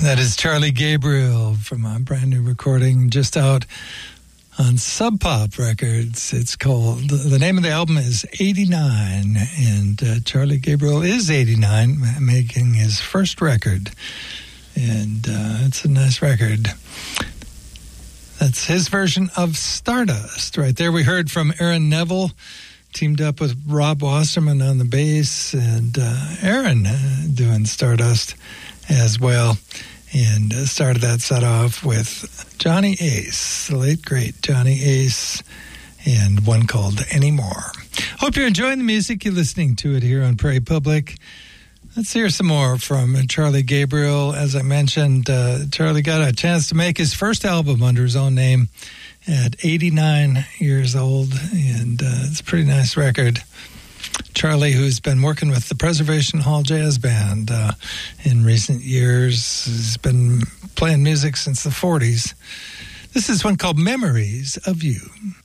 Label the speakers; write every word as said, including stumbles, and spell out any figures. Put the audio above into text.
Speaker 1: That is Charlie Gabriel from a brand new recording just out on Sub Pop Records. It's called, the name of the album is eighty-nine, and uh, Charlie Gabriel is eighty-nine, making his first record, and uh, it's a nice record. That's his version of Stardust. Right there we heard from Aaron Neville, teamed up with Rob Wasserman on the bass, and uh, Aaron uh, doing Stardust as well. And uh, started that set off with Johnny Ace, the late, great Johnny Ace, and one called Anymore. Hope you're enjoying the music. You're listening to it here on Prairie Public. Let's hear some more from Charlie Gabriel. As I mentioned, uh, Charlie got a chance to make his first album under his own name at eighty-nine years old, and uh, it's a pretty nice record. Charlie, who's been working with the Preservation Hall Jazz Band uh, in recent years, has been playing music since the forties. This is one called Memories of You.